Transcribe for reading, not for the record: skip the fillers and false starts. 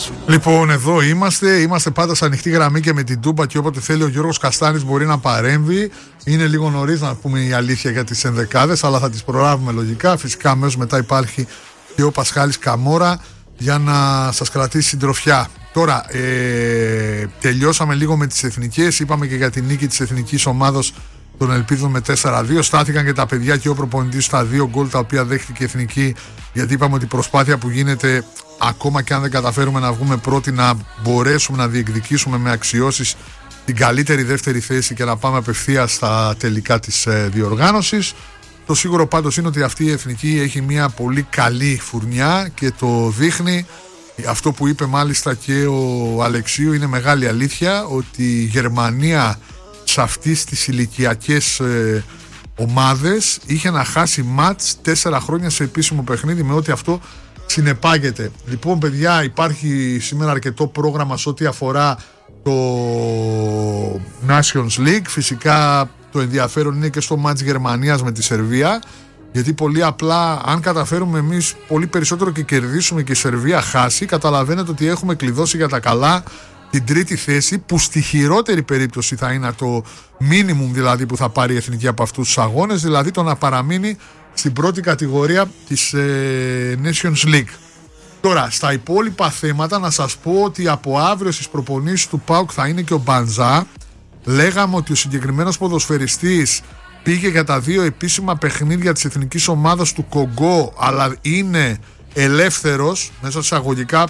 Λοιπόν, εδώ είμαστε πάντα σε ανοιχτή γραμμή και με την Τούμπα και όποτε θέλει ο Γιώργος Καστάνης μπορεί να παρέμβει. Είναι λίγο νωρίς να πούμε η αλήθεια για τις ενδεκάδες, αλλά θα τις προλάβουμε λογικά. Φυσικά αμέσως μετά υπάρχει και ο Πασχάλης Καμόρα για να σας κρατήσει συντροφιά. Τώρα, τελειώσαμε λίγο με τις εθνικές, είπαμε και για την νίκη της εθνικής ομάδος των Ελπίδων με 4-2. Στάθηκαν και τα παιδιά και ο προπονητής στα 2 γκολ τα οποία δέχτηκε η εθνική, γιατί είπαμε ότι η προσπάθεια που γίνεται, ακόμα και αν δεν καταφέρουμε να βγούμε πρώτοι, να μπορέσουμε να διεκδικήσουμε με αξιώσεις την καλύτερη δεύτερη θέση και να πάμε απευθείας στα τελικά της διοργάνωσης. Το σίγουρο πάντως είναι ότι αυτή η εθνική έχει μια πολύ καλή φουρνιά και το δείχνει. Αυτό που είπε μάλιστα και ο Αλεξίου είναι μεγάλη αλήθεια, ότι η Γερμανία σε αυτές τις ηλικιακές ομάδες είχε να χάσει μάτς 4 χρόνια σε επίσημο παιχνίδι, με ό,τι αυτό συνεπάγεται. Λοιπόν, παιδιά, υπάρχει σήμερα αρκετό πρόγραμμα σε ό,τι αφορά το Nations League. Φυσικά το ενδιαφέρον είναι και στο μάτς Γερμανίας με τη Σερβία, γιατί πολύ απλά αν καταφέρουμε εμείς πολύ περισσότερο και κερδίσουμε και η Σερβία χάσει, καταλαβαίνετε ότι έχουμε κλειδώσει για τα καλά την τρίτη θέση, που στη χειρότερη περίπτωση θα είναι το minimum δηλαδή που θα πάρει η εθνική από αυτούς τους αγώνες, δηλαδή το να παραμείνει στην πρώτη κατηγορία της Nations League. Τώρα, στα υπόλοιπα θέματα να σας πω ότι από αύριο στις προπονήσεις του ΠΑΟΚ θα είναι και ο Μπανζά. Λέγαμε ότι ο συγκεκριμένος ποδοσφαιριστής πήγε για τα 2 επίσημα παιχνίδια της εθνικής ομάδας του Κογκό, αλλά είναι ελεύθερος μέσα σε αγωγικά